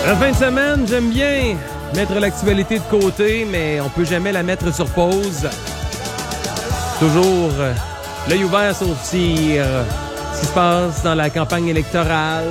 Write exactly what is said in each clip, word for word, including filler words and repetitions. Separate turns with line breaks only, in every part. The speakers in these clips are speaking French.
La fin de semaine, j'aime bien mettre l'actualité de côté, mais on peut jamais la mettre sur pause. Toujours euh, l'œil ouvert sur ce qui se passe dans la campagne électorale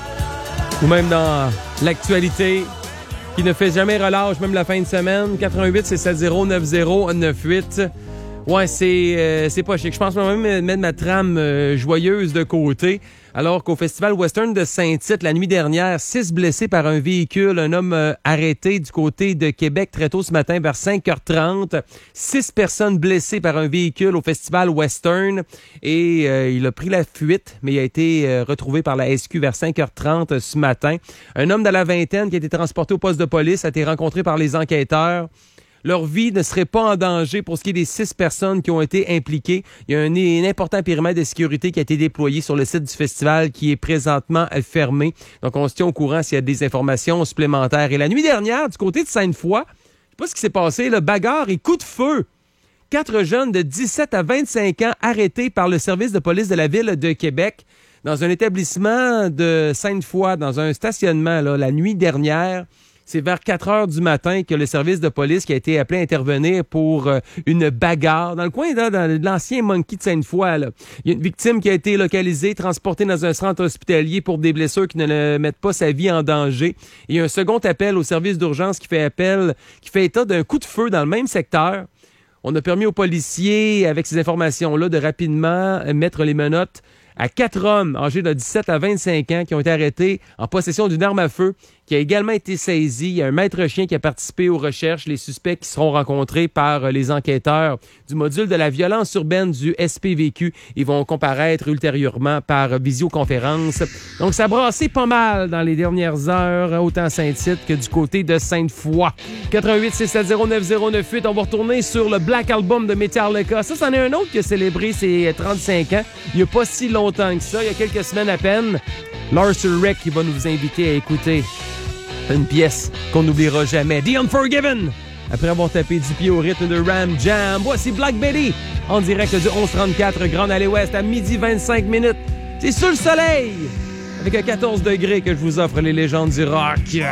ou même dans l'actualité qui ne fait jamais relâche, même la fin de semaine. quatre un huit, six sept zéro, neuf zéro neuf huit. Ouais, c'est euh, c'est pas chic. Je pense même mettre ma trame euh, joyeuse de côté. Alors qu'au Festival Western de Saint-Tite, la nuit dernière, six blessés par un véhicule. Un homme euh, arrêté du côté de Québec très tôt ce matin vers cinq heures trente. Six personnes blessées par un véhicule au Festival Western. Et euh, il a pris la fuite, mais il a été euh, retrouvé par la S Q vers cinq heures trente ce matin. Un homme de la vingtaine qui a été transporté au poste de police a été rencontré par les enquêteurs. Leur vie ne serait pas en danger pour ce qui est des six personnes qui ont été impliquées. Il y a un, un important périmètre de sécurité qui a été déployé sur le site du festival qui est présentement fermé. Donc, on se tient au courant s'il y a des informations supplémentaires. Et la nuit dernière, du côté de Sainte-Foy, je sais pas ce qui s'est passé, là, bagarre et coup de feu. Quatre jeunes de dix-sept à vingt-cinq ans arrêtés par le service de police de la ville de Québec dans un établissement de Sainte-Foy, dans un stationnement, là, la nuit dernière. C'est vers quatre heures du matin que le service de police qui a été appelé à intervenir pour euh, une bagarre dans le coin, là, dans l'ancien Monkey de Sainte-Foy. Là. Il y a une victime qui a été localisée, transportée dans un centre hospitalier pour des blessures qui ne le mettent pas sa vie en danger. Il y a un second appel au service d'urgence qui fait appel, qui fait état d'un coup de feu dans le même secteur. On a permis aux policiers, avec ces informations-là, de rapidement mettre les menottes à quatre hommes âgés de dix-sept à vingt-cinq ans qui ont été arrêtés en possession d'une arme à feu qui a également été saisie. Il y a un maître chien qui a participé aux recherches. Les suspects qui seront rencontrés par les enquêteurs du module de la violence urbaine du S P V Q. Ils vont comparaître ultérieurement par visioconférence. Donc, ça a brassé pas mal dans les dernières heures, autant à Saint-Tite que du côté de Sainte-Foy. quatre un huit, six sept zéro, neuf zéro neuf huit. On va retourner sur le Black Album de Metallica. Ça, c'en est un autre qui a célébré ses trente-cinq ans. Il n'y a pas si longtemps que ça. Il y a quelques semaines à peine. Lars Ulrich qui va nous inviter à écouter une pièce qu'on n'oubliera jamais. The Unforgiven! Après avoir tapé du pied au rythme de Ram Jam, voici Black Betty en direct du onze trente-quatre Grande Allée Ouest à midi vingt-cinq minutes. C'est sous le soleil! Avec un quatorze degrés que je vous offre les légendes du rock.